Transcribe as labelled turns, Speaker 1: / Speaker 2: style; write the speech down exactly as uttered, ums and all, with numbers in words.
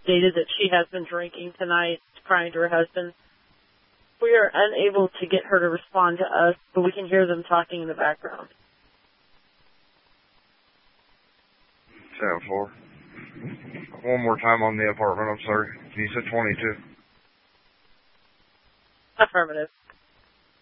Speaker 1: stated that she has been drinking tonight, crying to her husband. We are unable to get her to respond to us, but we can hear them talking in the background.
Speaker 2: Second floor. One more time on the apartment, I'm sorry. You said twenty-two.
Speaker 1: Affirmative.